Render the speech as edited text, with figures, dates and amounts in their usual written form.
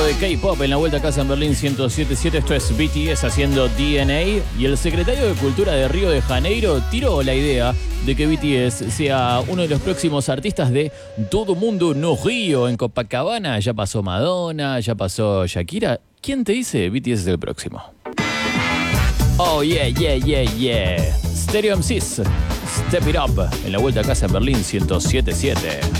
de K-pop en la vuelta a casa en Berlín 107.7. Esto es BTS haciendo DNA. Y el secretario de Cultura de Río de Janeiro tiró la idea de que BTS sea uno de los próximos artistas de Todo Mundo no Río en Copacabana. Ya pasó Madonna, ya pasó Shakira. ¿Quién te dice BTS es el próximo? Oh yeah, yeah, yeah, yeah. Stereo MCs, Step It Up en la vuelta a casa en Berlín 107.7.